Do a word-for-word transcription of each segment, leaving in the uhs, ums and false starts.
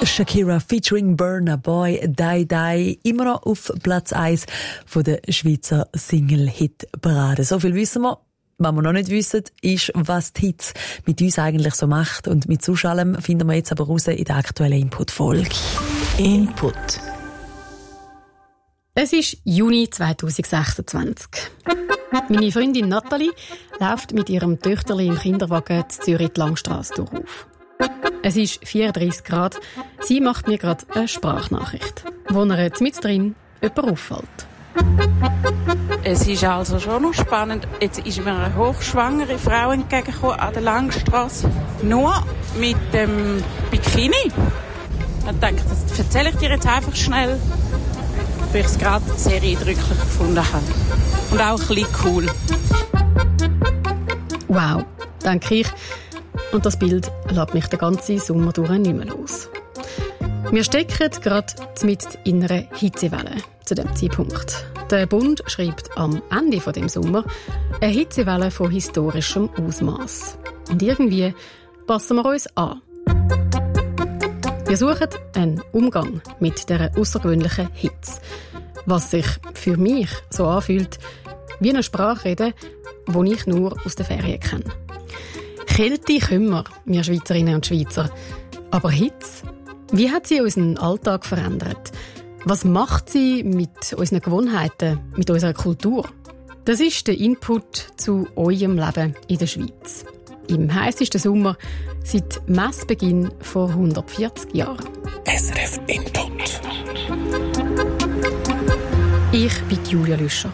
Shakira featuring Burna Boy, Die Die, immer noch auf Platz eins von der Schweizer Single-Hit-Parade. So viel wissen wir. Was wir noch nicht wissen, ist, was die Hits mit uns eigentlich so macht. Und mit so allem finden wir jetzt aber raus in der aktuellen Input-Folge. Input. Es ist Juni zweitausendsechsundzwanzig. Meine Freundin Nathalie läuft mit ihrem Töchterli im Kinderwagen zu Zürich die Langstrasse durch. Es ist vierunddreissig Grad. Sie macht mir gerade eine Sprachnachricht, wo ihr mit drin jemand auffällt. Es ist also schon noch spannend. Jetzt ist mir eine hochschwangere Frau entgegengekommen an der Langstrasse. Nur mit dem Bikini. Ich dachte, das erzähle ich dir jetzt einfach schnell, weil ich es gerade sehr eindrücklich gefunden habe. Und auch ein bisschen cool. Wow, denke ich. Und das Bild lässt mich den ganzen Sommer durch nicht mehr los. Wir stecken gerade mitten in einer Hitzewelle zu diesem Zeitpunkt. Der Bund schreibt am Ende von dem Sommer eine Hitzewelle von historischem Ausmaß. Und irgendwie passen wir uns an. Wir suchen einen Umgang mit dieser außergewöhnlichen Hitze. Was sich für mich so anfühlt wie eine Sprachrede, die ich nur aus den Ferien kenne. Kälte können wir, wir Schweizerinnen und Schweizer. Aber Hitze? Wie hat sie unseren Alltag verändert? Was macht sie mit unseren Gewohnheiten, mit unserer Kultur? Das ist der Input zu eurem Leben in der Schweiz. Im heissesten Sommer seit Messbeginn vor hundertvierzig Jahren. S R F Input. Ich bin Julia Lüscher.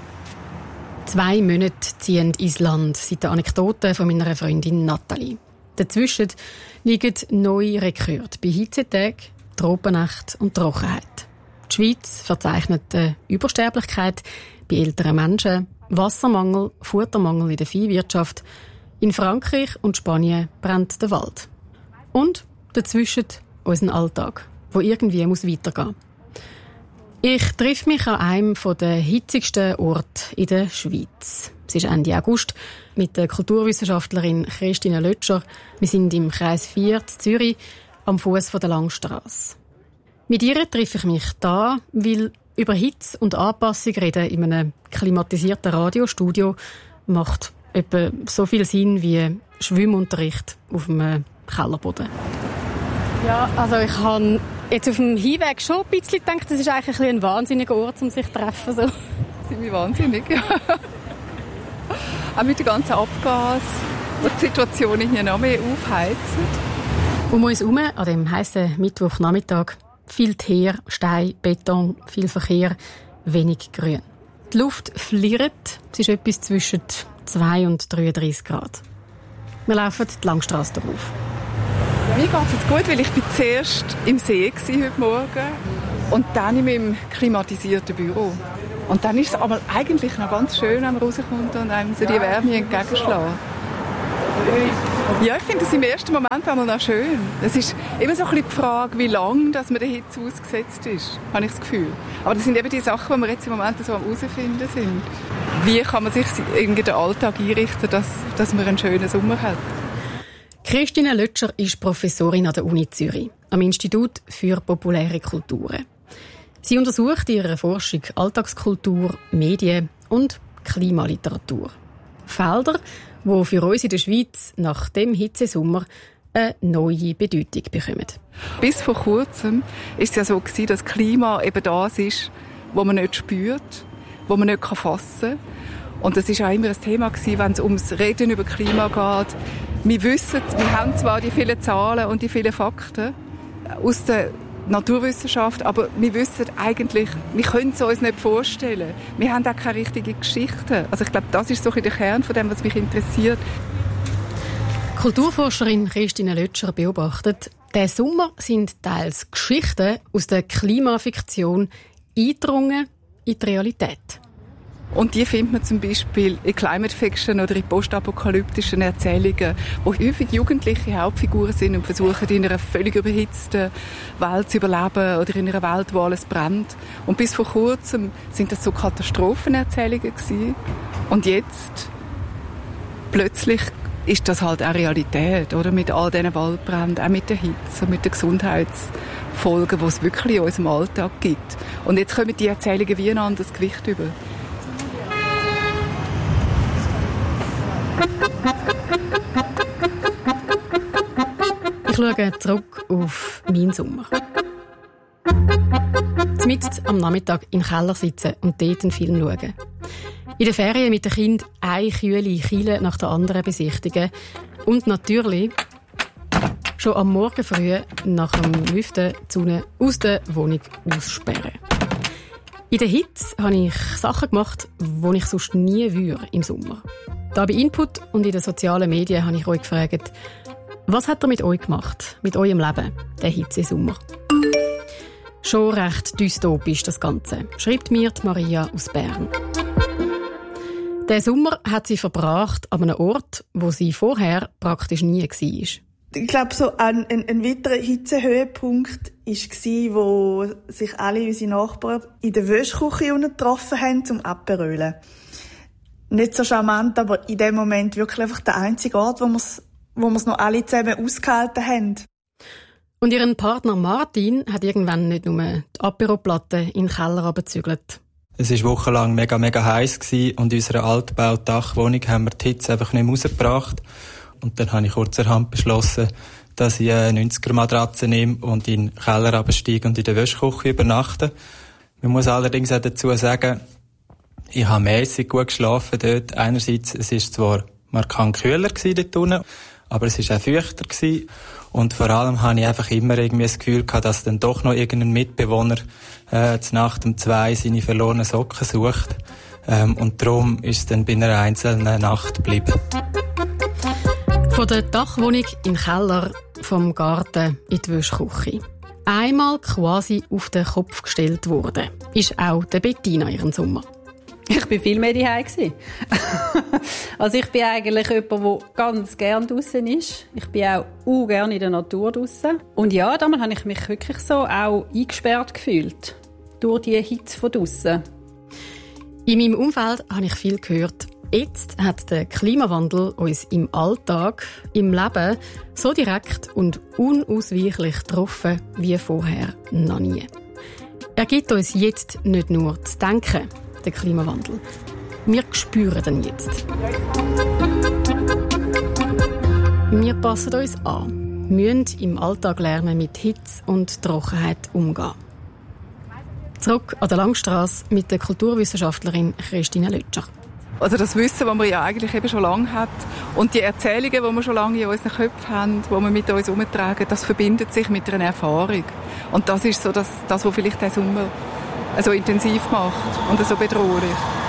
Zwei Monate ziehen ins Land seit der Anekdote von meiner Freundin Nathalie. Dazwischen liegen neue Rekorde bei Hitzetagen, Tropennacht und Trockenheit. Die Schweiz verzeichnet eine Übersterblichkeit bei älteren Menschen, Wassermangel, Futtermangel in der Viehwirtschaft. In Frankreich und Spanien brennt der Wald. Und dazwischen unseren Alltag, wo irgendwie muss weitergehen muss. Ich treffe mich an einem der hitzigsten Orte in der Schweiz. Es ist Ende August mit der Kulturwissenschaftlerin Christine Lötscher. Wir sind im Kreis vier in Zürich am Fuss der Langstrasse. Mit ihr treffe ich mich da, weil über Hitze und Anpassung reden in einem klimatisierten Radiostudio macht etwa so viel Sinn wie Schwimmunterricht auf einem Kellerboden. Ja, also ich habe jetzt auf dem Hinweg schon ein bisschen gedacht, das ist eigentlich ein, ein wahnsinniger Ort, um sich zu treffen. So. Ziemlich wahnsinnig, ja. Auch mit dem ganzen Abgas, wo die Situation hier noch mehr aufheizt. Um uns herum, an dem heissen Mittwochnachmittag, viel Teer, Stein, Beton, viel Verkehr, wenig Grün. Die Luft flirrt, es ist etwas zwischen zwei und dreiunddreissig Grad. Wir laufen die Langstrasse drauf. Mir geht es jetzt gut, weil ich bin zuerst im See war heute Morgen und dann in meinem klimatisierten Büro. Und dann ist es aber eigentlich noch ganz schön, wenn man rauskommt und einem so die Wärme entgegenschlägt. Ja, ich finde es im ersten Moment einmal noch schön. Es ist immer so ein bisschen die Frage, wie lange dass man der Hitze ausgesetzt ist, habe ich das Gefühl. Aber das sind eben die Sachen, die wir jetzt im Moment so am herausfinden sind. Wie kann man sich in den Alltag einrichten, dass, dass man einen schönen Sommer hat? Christine Lötscher ist Professorin an der Uni Zürich, am Institut für populäre Kulturen. Sie untersucht in ihrer Forschung Alltagskultur, Medien und Klimaliteratur. Felder, die für uns in der Schweiz nach dem Hitzesommer eine neue Bedeutung bekommen. Bis vor kurzem war es ja so, dass Klima eben das ist, was man nicht spürt, was man nicht fassen kann. Und das war auch immer ein Thema, wenn es ums Reden über Klima geht. Wir wissen, wir haben zwar die vielen Zahlen und die vielen Fakten aus der Naturwissenschaft, aber wir wissen eigentlich, wir können es uns nicht vorstellen. Wir haben auch keine richtige Geschichte. Also ich glaube, das ist so ein der Kern von dem, was mich interessiert. Kulturforscherin Christine Lötscher beobachtet, diesen Sommer sind teils Geschichten aus der Klimafiktion eingedrungen in die Realität. Und die findet man zum Beispiel in Climate Fiction oder in postapokalyptischen Erzählungen, wo häufig Jugendliche Hauptfiguren sind und versuchen, in einer völlig überhitzten Welt zu überleben oder in einer Welt, wo alles brennt. Und bis vor kurzem sind das so Katastrophenerzählungen gewesen. Und jetzt plötzlich ist das halt auch Realität, oder? Mit all diesen Waldbränden, auch mit der Hitze, mit den Gesundheitsfolgen, die es wirklich in unserem Alltag gibt. Und jetzt kommen die Erzählungen wie ein anderes Gewicht über. Ich schaue zurück auf meinen Sommer. Mitten am Nachmittag im Keller sitzen und dort einen Film schauen. In den Ferien mit den Kindern eine kühle Kiele nach der anderen besichtigen. Und natürlich schon am Morgen früh nach dem Lüften die Sonne aus der Wohnung aussperren. In der Hitze habe ich Sachen gemacht, die ich sonst nie würde im Sommer. Da bei Input und in den sozialen Medien habe ich euch gefragt, was hat er mit euch gemacht, mit eurem Leben, der Hitzesommer? Schon recht dystopisch das Ganze, schreibt mir die Maria aus Bern. Den Sommer hat sie verbracht an einem Ort, wo sie vorher praktisch nie war. Ich glaube, so ein, ein, ein weiterer Hitzehöhepunkt war, wo sich alle unsere Nachbarn in der Wäschküche getroffen haben, zum Aperölen. Nicht so charmant, aber in dem Moment wirklich einfach der einzige Ort, wo wir es wo wir es noch alle zusammen ausgehalten haben. Und ihren Partner Martin hat irgendwann nicht nur die Aperoplatte in den Keller runtergezügelt. Es war wochenlang mega, mega heiß gewesen und in unserer Altbau-Dachwohnung haben wir die Hitze einfach nicht mehr rausgebracht. Und dann habe ich kurzerhand beschlossen, dass ich eine neunziger-Matratze nehme und in den Keller runtersteige und in der Wäschküche übernachte. Man muss allerdings auch dazu sagen, ich habe mässig gut geschlafen dort. Einerseits, es ist zwar markant kühler gewesen dort unten, aber es war auch feuchter gewesen. Und vor allem habe ich einfach immer irgendwie das Gefühl gehabt, dass dann doch noch irgendein Mitbewohner äh, zur Nacht um zwei seine verlorenen Socken sucht. Ähm, und darum ist es dann bei einer einzelnen Nacht geblieben. Von der Dachwohnung im Keller, vom Garten in die Wäschküche. Einmal quasi auf den Kopf gestellt worden, ist auch der Bettina ihren Sommer. Ich war viel mehr daheim. Also ich bin eigentlich jemand, der ganz gerne draussen ist. Ich bin auch uh, gerne in der Natur draussen. Und ja, damals habe ich mich wirklich so auch eingesperrt gefühlt. Durch die Hitze von draussen. In meinem Umfeld habe ich viel gehört. Jetzt hat der Klimawandel uns im Alltag, im Leben so direkt und unausweichlich getroffen wie vorher noch nie. Er gibt uns jetzt nicht nur zu denken, der Klimawandel. Wir spüren ihn jetzt. Wir passen uns an, müssen im Alltag lernen, mit Hitze und Trockenheit umgehen. Zurück an der Langstrasse mit der Kulturwissenschaftlerin Christine Lötscher. Also das Wissen, das man ja eigentlich eben schon lange hat und die Erzählungen, die wir schon lange in unseren Köpfen haben, die wir mit uns herumtragen, das verbindet sich mit einer Erfahrung. Und das ist so das, das was vielleicht den Sommer so intensiv macht und so bedrohlich.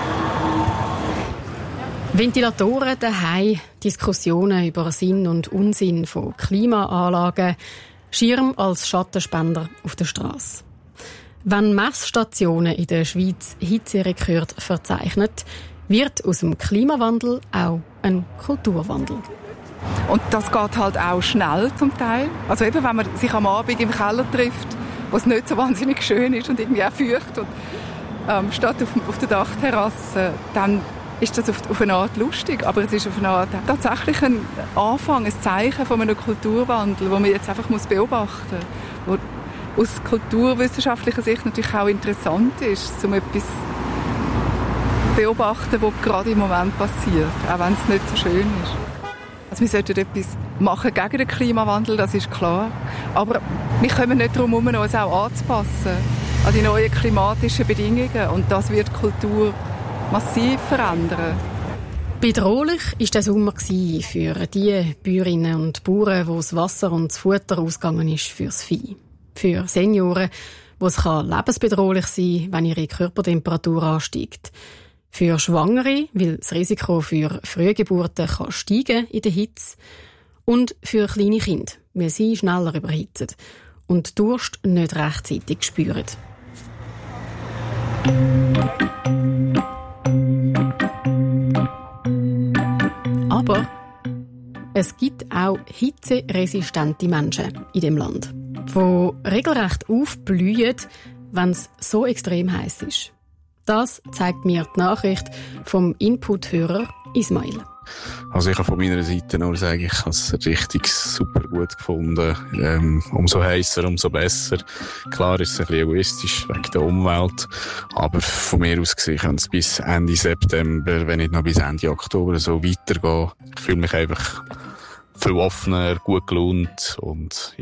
Ventilatoren daheim, Diskussionen über Sinn und Unsinn von Klimaanlagen, Schirm als Schattenspender auf der Straße. Wenn Messstationen in der Schweiz Hitzerekord verzeichnen, wird aus dem Klimawandel auch ein Kulturwandel. Und das geht halt auch schnell zum Teil. Also eben, wenn man sich am Abend im Keller trifft, wo es nicht so wahnsinnig schön ist und irgendwie auch feucht und ähm, statt auf, auf der Dachterrasse, dann ist das auf, auf eine Art lustig, aber es ist auf eine Art tatsächlich ein Anfang, ein Zeichen von einem Kulturwandel, den man jetzt einfach muss beobachten muss, wo aus kulturwissenschaftlicher Sicht natürlich auch interessant ist, um etwas zu beobachten, was gerade im Moment passiert, auch wenn es nicht so schön ist. Also wir sollten etwas machen gegen den Klimawandel, das ist klar. Aber wir kommen nicht darum herum, uns auch anzupassen an die neuen klimatischen Bedingungen. Und das wird die Kultur massiv verändern. Bedrohlich war der Sommer für die Bäuerinnen und Bauern, wo das Wasser und das Futter ausgegangen ist fürs Vieh. Für Senioren, wo es lebensbedrohlich sein kann, wenn ihre Körpertemperatur ansteigt. Für Schwangere, weil das Risiko für Frühgeburten kann steigen in der Hitze. Und für kleine Kinder, weil sie schneller überhitzen und Durst nicht rechtzeitig spüren. Aber es gibt auch hitzeresistente Menschen in dem Land, die regelrecht aufblühen, wenn es so extrem heiß ist. Das zeigt mir die Nachricht vom Input-Hörer Ismail. Also ich habe von meiner Seite nur sagen, ich habe es richtig super gut gefunden. Ähm, umso heißer, umso besser. Klar ist es ein bisschen egoistisch wegen der Umwelt, aber von mir aus gesehen kann es bis Ende September, wenn nicht noch bis Ende Oktober so weitergehen. Ich fühle mich einfach viel offener, gut gelaunt und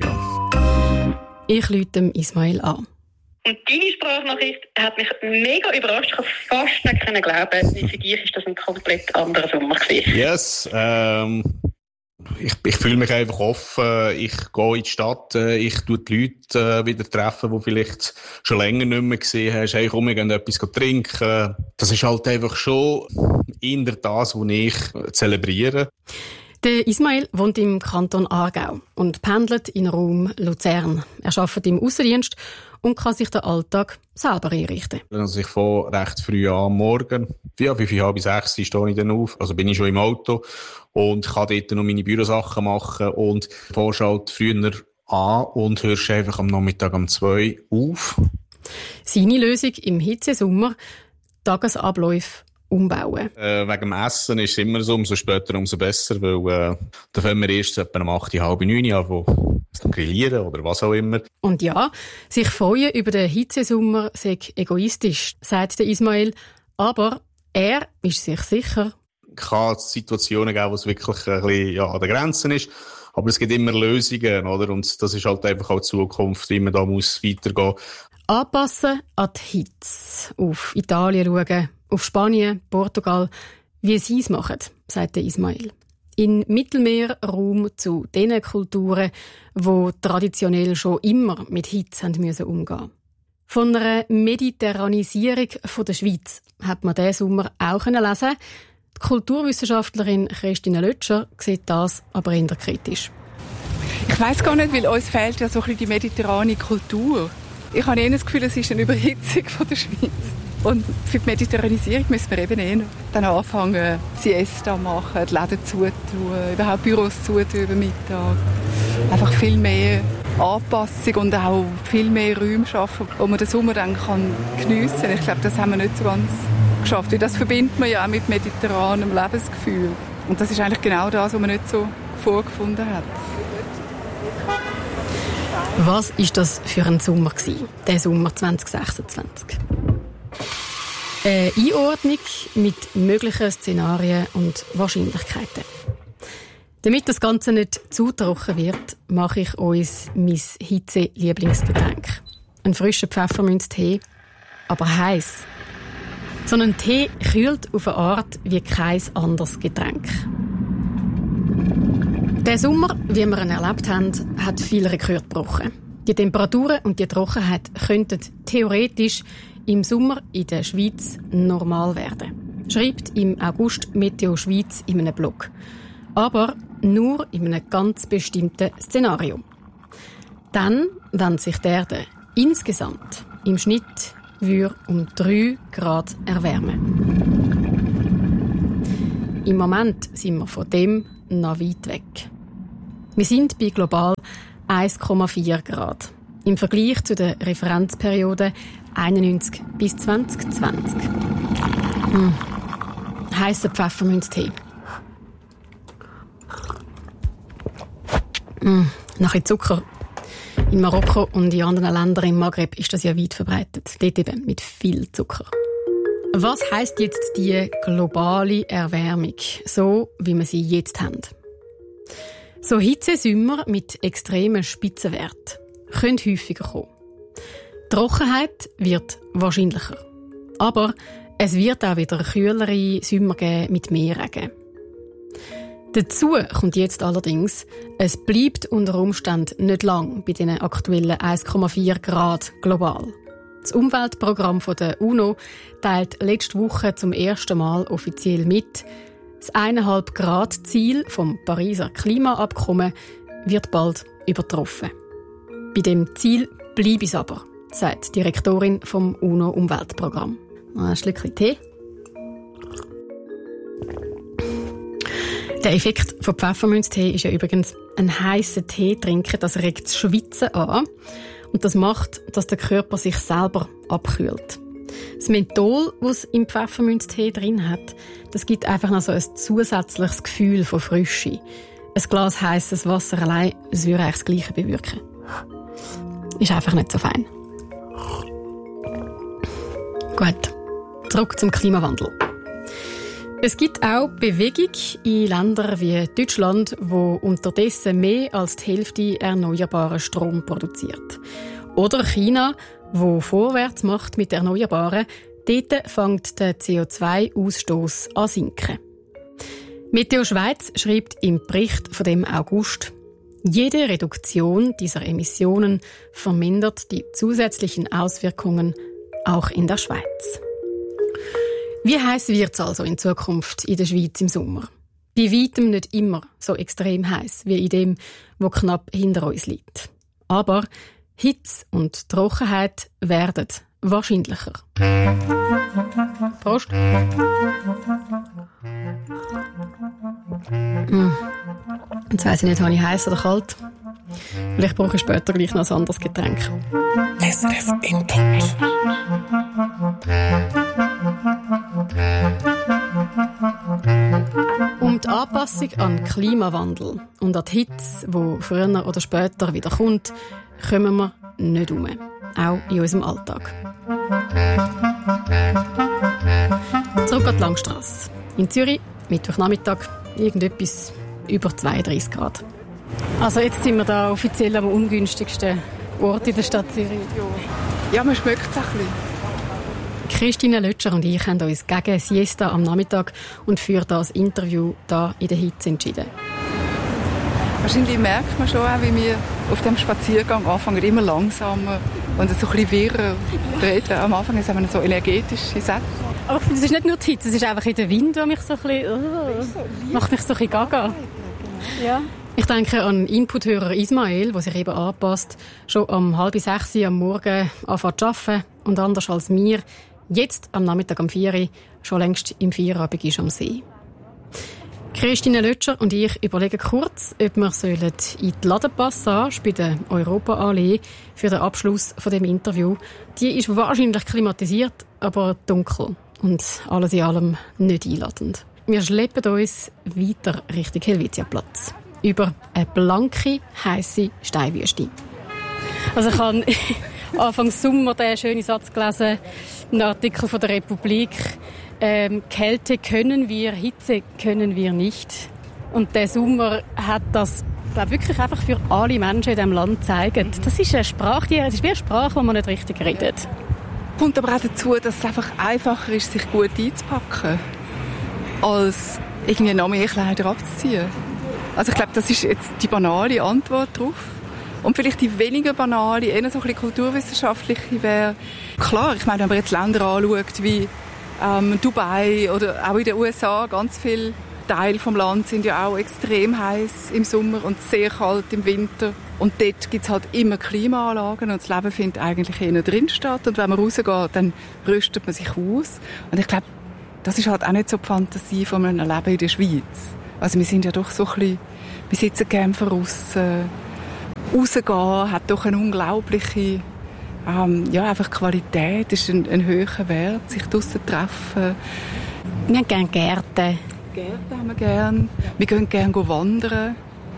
ja. Ich rufe Ismail an. Und deine Sprachnachricht hat mich mega überrascht. Ich konnte fast nicht glauben, wie für dich ist das ein komplett anderer Sommer gewesen. Yes, ähm, ich, ich fühle mich einfach offen. Ich gehe in die Stadt, ich tue die Leute wieder treffen, die vielleicht schon länger nicht mehr gesehen hast. Hey, komm, wir gehen etwas trinken. Das ist halt einfach schon eher das, was ich zelebriere. Der Ismail wohnt im Kanton Aargau und pendelt in Raum Luzern. Er arbeitet im Aussendienst und kann sich den Alltag selber einrichten. Also ich fahre recht früh am Morgen. Ja, fünf, halb sechs stehe ich dann auf. Also bin ich schon im Auto und kann dort noch meine Bürosachen machen und fährst halt früher an und hörst einfach am Nachmittag um zwei auf. Seine Lösung im Hitzesommer: Tagesabläufe umbauen. Äh, wegen dem Essen ist es immer so, umso später, umso besser, weil äh, da können wir erst etwa um acht, halb neun an, grillieren oder was auch immer. Und ja, sich freuen über den Hitzesommer sei egoistisch, sagt der Ismail, aber er ist sich sicher. Es kann Situationen geben, wo es wirklich ein bisschen, ja, an der Grenze ist, aber es gibt immer Lösungen, oder? Und das ist halt einfach auch die Zukunft, wie man da muss weitergehen. Anpassen an die Hitze, auf Italien schauen, auf Spanien, Portugal, wie sie es machen, sagt der Ismail. In Mittelmeerraum zu den Kulturen, die traditionell schon immer mit Hitze haben müssen umgehen. Von einer Mediterranisierung der Schweiz hat man diesen Sommer auch lesen. Die Kulturwissenschaftlerin Christine Lötscher sieht das aber eher kritisch. Ich weiss gar nicht, weil uns fehlt ja so ein bisschen die mediterrane Kultur. Ich habe eher das Gefühl, es ist eine Überhitzung von der Schweiz. Und für die Mediterranisierung müssen wir eben eher dann anfangen, Siesta machen, die Läden zutun, überhaupt Büros zutun über Mittag. Einfach viel mehr Anpassung und auch viel mehr Räume schaffen, wo man den Sommer dann kann geniessen kann. Ich glaube, das haben wir nicht so ganz geschafft. Weil das verbindet man ja auch mit mediterranem Lebensgefühl. Und das ist eigentlich genau das, was man nicht so vorgefunden hat. Was war das für ein Sommer gewesen, der Sommer zwanzig sechsundzwanzig? Eine Einordnung mit möglichen Szenarien und Wahrscheinlichkeiten. Damit das Ganze nicht zu trocken wird, mache ich uns mein Hitze-Lieblingsgetränk. Einen frischen Pfefferminztee, aber heiß. So ein Tee kühlt auf eine Art wie kein anderes Getränk. Der Sommer, wie wir ihn erlebt haben, hat viele Rekorde gebrochen. Die Temperaturen und die Trockenheit könnten theoretisch im Sommer in der Schweiz normal werden, schreibt im August Meteo Schweiz in einem Blog. Aber nur in einem ganz bestimmten Szenario. Dann, wenn sich die Erde insgesamt im Schnitt würde um drei Grad erwärmen. Im Moment sind wir von dem noch weit weg. Wir sind bei global eins Komma vier Grad. Im Vergleich zu der Referenzperiode einundneunzig bis zwanzig zwanzig. Hm. Heißer Pfefferminztee. Hm. Nach Zucker. In Marokko und in anderen Ländern im Maghreb ist das ja weit verbreitet. Dort eben mit viel Zucker. Was heisst jetzt die globale Erwärmung, so wie wir sie jetzt haben? So Hitzesommer mit extremen Spitzenwerten können häufiger kommen. Die Trockenheit wird wahrscheinlicher. Aber es wird auch wieder kühlere Sommer geben mit mehr Regen. Dazu kommt jetzt allerdings, es bleibt unter Umständen nicht lang bei den aktuellen eins Komma vier Grad global. Das Umweltprogramm der UNO teilt letzte Woche zum ersten Mal offiziell mit, das eins Komma fünf Grad Ziel vom Pariser Klimaabkommen wird bald übertroffen. Bei dem Ziel bleibe es aber, sagt die Direktorin vom UNO-Umweltprogramm. Ein Schlückchen Tee. Der Effekt von Pfefferminztee ist ja übrigens, einen heissen Tee trinken, das regt das Schwitzen an. Und das macht, dass der Körper sich selber abkühlt. Das Menthol, das es im Pfefferminztee drin hat, das gibt einfach noch so ein zusätzliches Gefühl von Frische. Ein Glas heisses Wasser allein würde eigentlich das Gleiche bewirken. Ist einfach nicht so fein. Gut, zurück zum Klimawandel. Es gibt auch Bewegung in Ländern wie Deutschland, wo unterdessen mehr als die Hälfte erneuerbaren Strom produziert. Oder China, wo vorwärts macht mit Erneuerbaren. Dort fängt der C O zwei Ausstoß an sinken. Meteo Schweiz schreibt im Bericht von dem August: Jede Reduktion dieser Emissionen vermindert die zusätzlichen Auswirkungen auch in der Schweiz. Wie heiß wird es also in Zukunft in der Schweiz im Sommer? Bei weitem nicht immer so extrem heiß wie in dem, wo knapp hinter uns liegt. Aber Hitze und Trockenheit werden wahrscheinlicher. Prost. Mm. Jetzt weiss ich nicht, habe ich heiß oder kalt. Vielleicht brauche ich später gleich noch ein anderes Getränk. S R F Input. Um die Anpassung an den Klimawandel und an die Hitze, die früher oder später wieder kommt, kommen wir nicht herum. Auch in unserem Alltag. Zurück an die Langstrasse. In Zürich, Mittwochnachmittag, irgendetwas über zweiunddreissig Grad. Also jetzt sind wir da offiziell am ungünstigsten Ort in der Stadt Zürich. Ja, man schmeckt es ein bisschen. Christine Lötscher und ich haben uns gegen Siesta am Nachmittag und für das Interview hier in der Hitze entschieden. Wahrscheinlich merkt man schon auch, wie wir auf dem Spaziergang anfangen, immer langsamer und so ein bisschen wirrer reden. Am Anfang haben wir so energetische Sätze. Aber ich finde, es ist nicht nur die Hitze, es ist einfach in der Wind, der mich so ein bisschen, uh, macht mich so ein bisschen gaga. Ja. Ich denke an Inputhörer Ismail, der sich eben anpasst, schon um halb sechs am Morgen anfängt zu arbeiten und anders als mir jetzt am Nachmittag um vier Uhr schon längst im Feierabend ist am See. Christine Lötscher und ich überlegen kurz, ob wir sollen in die Ladenpassage bei der Europaallee für den Abschluss von dem Interview. Die ist wahrscheinlich klimatisiert, aber dunkel und alles in allem nicht einladend. Wir schleppen uns weiter Richtung Helvetiaplatz. Über eine blanke, heisse Steinwüste. Also ich habe Anfang Sommer den schönen Satz gelesen, einen Artikel von der Republik. Ähm, Kälte können wir, Hitze können wir nicht. Und der Sommer hat das, glaube wirklich einfach für alle Menschen in diesem Land gezeigt. Das ist eine Sprache, die, das ist wie eine Sprache, die man nicht richtig redet. Kommt aber auch dazu, dass es einfach einfacher ist, sich gut einzupacken, als irgendwie noch mehr Kleider abzuziehen. Also ich glaube, das ist jetzt die banale Antwort darauf. Und vielleicht die weniger banale, eher so ein bisschen kulturwissenschaftliche wäre, klar, ich meine, wenn man jetzt Länder anschaut, wie ähm, Dubai oder auch in den U S A, ganz viele Teile vom Land sind ja auch extrem heiß im Sommer und sehr kalt im Winter. Und dort gibt es halt immer Klimaanlagen und das Leben findet eigentlich eher drin statt. Und wenn man rausgeht, dann rüstet man sich aus. Und ich glaube, das ist halt auch nicht so die Fantasie von einem Leben in der Schweiz. Also wir sind ja doch so ein bisschen, wir sitzen gerne draussen. Rausgehen hat doch eine unglaubliche ähm, ja, einfach Qualität, ist ein, ein höherer Wert, sich draussen treffen. Wir haben gerne Gärten. Gärten haben wir gerne. Wir gehen gerne wandern.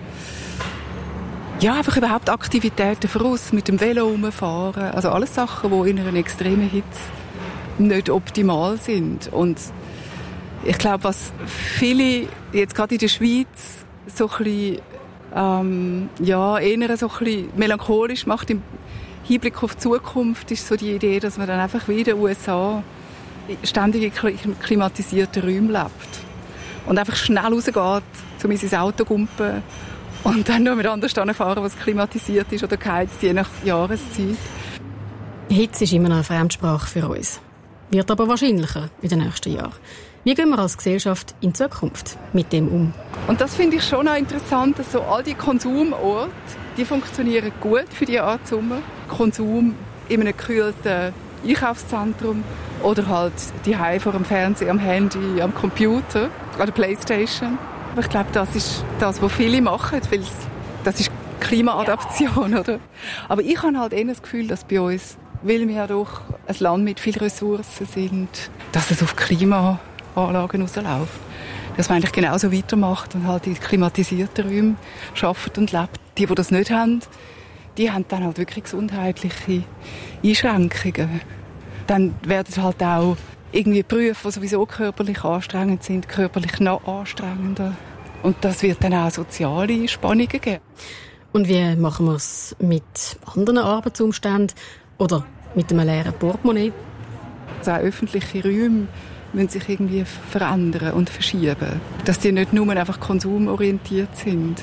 Ja, einfach überhaupt Aktivitäten voraus, mit dem Velo rumfahren. Also alles Sachen, die in einer extremen Hitze nicht optimal sind. Und ich glaube, was viele jetzt gerade in der Schweiz so ein bisschen Ähm, ja, eher so ein bisschen melancholisch macht im Hinblick auf die Zukunft, ist so die Idee, dass man dann einfach wie in den U S A ständig in klimatisierten Räumen lebt. Und einfach schnell rausgeht, um in sein Auto zu gumpen und dann noch mit anderen fahren, was klimatisiert ist oder geheizt, je nach Jahreszeit. Hitze ist immer noch eine Fremdsprache für uns. Wird aber wahrscheinlicher in den nächsten Jahren. Wie gehen wir als Gesellschaft in Zukunft mit dem um? Und das finde ich schon auch interessant, dass so all die Konsumorte, die funktionieren gut für die Art Sommer. Konsum in einem gekühlten Einkaufszentrum oder halt die Hause vor dem Fernseher, am Handy, am Computer, an der Playstation. Aber ich glaube, das ist das, was viele machen, weil das ist Klimaadaption, oder? Aber ich habe halt eher das Gefühl, dass bei uns weil wir ja doch ein Land mit vielen Ressourcen sind, dass es auf Klimaanlagen rausläuft. Dass man eigentlich genauso weitermacht und halt in klimatisierten Räumen arbeitet und lebt. Die, die das nicht haben, die haben dann halt wirklich gesundheitliche Einschränkungen. Dann werden halt auch irgendwie Berufe, die sowieso körperlich anstrengend sind, körperlich noch anstrengender. Und das wird dann auch soziale Spannungen geben. Und wie machen wir es mit anderen Arbeitsumständen oder mit einem leeren Portemonnaie? Also auch öffentliche Räume müssen sich irgendwie verändern und verschieben. Dass die nicht nur einfach konsumorientiert sind.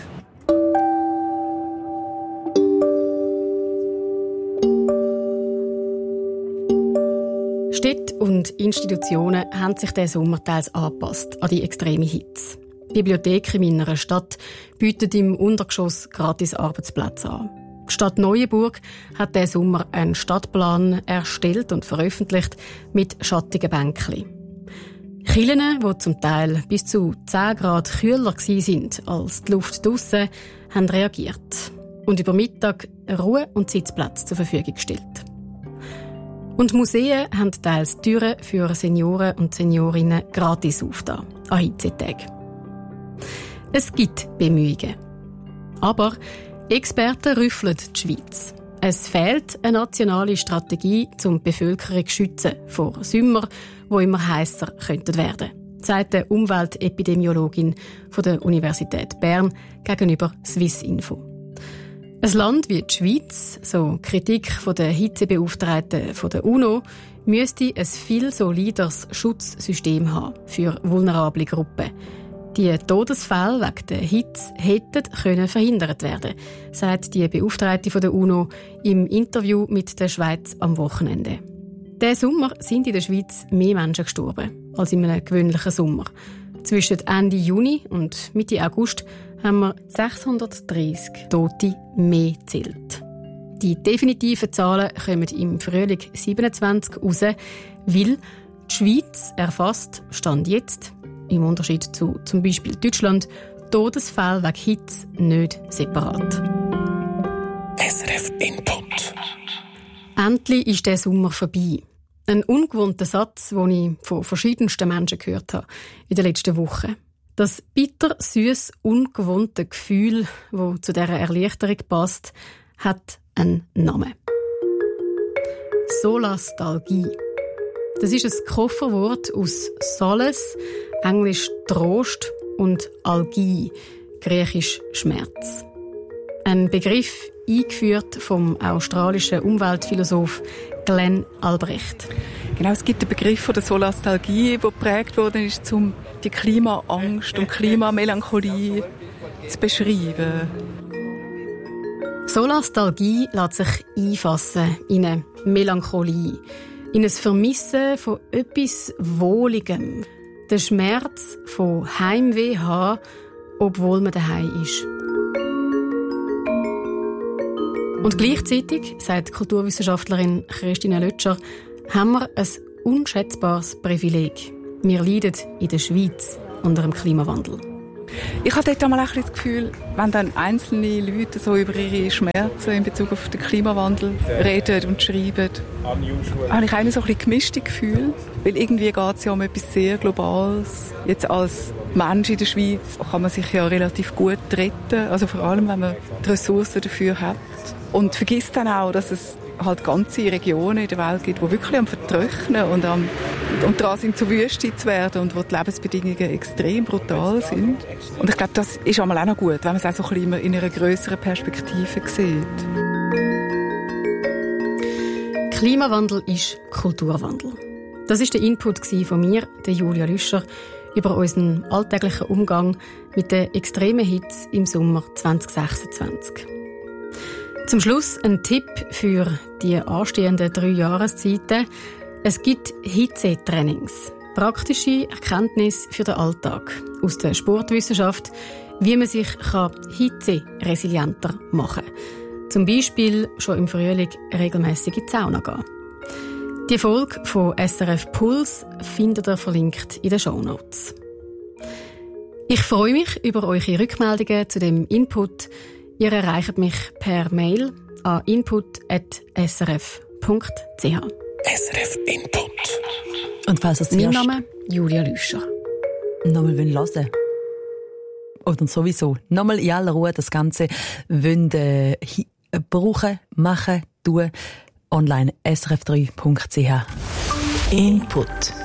Städte und Institutionen haben sich diesen Sommer teils angepasst an die extreme Hitze. Die Bibliothek in meiner Stadt bietet im Untergeschoss gratis Arbeitsplätze an. Die Stadt Neuenburg hat diesen Sommer einen Stadtplan erstellt und veröffentlicht mit schattigen Bänkchen. Kirchen, die zum Teil bis zu zehn Grad kühler waren als die Luft draussen, haben reagiert und über Mittag Ruhe- und Sitzplätze zur Verfügung gestellt. Und Museen haben teils Türen für Senioren und Seniorinnen gratis aufgetan, an Hitzetagen. Es gibt Bemühungen. Aber Experten rüffeln die Schweiz. Es fehlt eine nationale Strategie, um die Bevölkerung zu schützen vor Sommer, die immer heißer könnten werden, sagt eine Umweltepidemiologin von der Universität Bern gegenüber Swissinfo. Ein Land wie die Schweiz, so Kritik von der Hitzebeauftragten von der UNO, müsste ein viel solideres Schutzsystem haben für vulnerable Gruppen. Die Todesfälle wegen der Hitze hätten können verhindert werden, sagt die Beauftragte von der UNO im Interview mit der Schweiz am Wochenende. Diesen Sommer sind in der Schweiz mehr Menschen gestorben als in einem gewöhnlichen Sommer. Zwischen Ende Juni und Mitte August haben wir sechshundertdreissig Tote mehr gezählt. Die definitiven Zahlen kommen im Frühling siebenundzwanzig raus, weil die Schweiz erfasst, Stand jetzt, im Unterschied zu zum Beispiel Deutschland, Todesfälle wegen Hitze nicht separat. S R F Input. Endlich ist der Sommer vorbei. Ein ungewohnter Satz, den ich von verschiedensten Menschen gehört habe in den letzten Wochen. Das bitter-süß ungewohnte Gefühl, das zu dieser Erleichterung passt, hat einen Namen. Solastalgie. Das ist ein Kofferwort aus Solace, Englisch Trost und Algie, Griechisch Schmerz. Ein Begriff eingeführt vom australischen Umweltphilosoph Glenn Albrecht. Genau, es gibt den Begriff von der Solastalgie, der geprägt worden ist, um die Klimaangst und Klimamelancholie zu beschreiben. Solastalgie lässt sich einfassen in eine Melancholie, in ein Vermissen von etwas Wohligem, der Schmerz von Heimweh haben, obwohl man daheim ist. Und gleichzeitig, sagt Kulturwissenschaftlerin Christine Lötscher, haben wir ein unschätzbares Privileg. Wir leiden in der Schweiz unter dem Klimawandel. Ich habe dort einmal ein bisschen das Gefühl, wenn dann einzelne Leute so über ihre Schmerzen in Bezug auf den Klimawandel reden und schreiben, habe ich eigentlich so ein bisschen gemischte Gefühle, weil irgendwie geht es ja um etwas sehr Globales. Jetzt als Mensch in der Schweiz kann man sich ja relativ gut retten, also vor allem, wenn man die Ressourcen dafür hat. Und vergisst dann auch, dass es halt ganze Regionen in der Welt gibt, die wirklich am Vertrocknen und, am, und dran sind, zu Wüste zu werden und wo die Lebensbedingungen extrem brutal sind. Und ich glaube, das ist einmal auch noch gut, wenn man es auch so ein bisschen in einer grösseren Perspektive sieht. Klimawandel ist Kulturwandel. Das war der Input von mir, der Julia Lüscher, über unseren alltäglichen Umgang mit der extremen Hitze im Sommer zwanzig sechsundzwanzig. Zum Schluss ein Tipp für die anstehenden drei Jahreszeiten. Es gibt Hitzetrainings. Praktische Erkenntnisse für den Alltag aus der Sportwissenschaft, wie man sich hitzeresilienter machen kann. Zum Beispiel schon im Frühling regelmässig in die Sauna gehen. Die Folge von S R F Puls findet ihr verlinkt in den Shownotes. Ich freue mich über eure Rückmeldungen zu dem Input. Ihr erreicht mich per Mail an input at s r f punkt punkt c h. S R F Input. Und falls es Mein Name Julia Lüscher. nochmal hören wollen, oder sowieso nochmal in aller Ruhe das Ganze wollen, äh, brauchen, machen, tun, online s r f drei punkt c h. Input.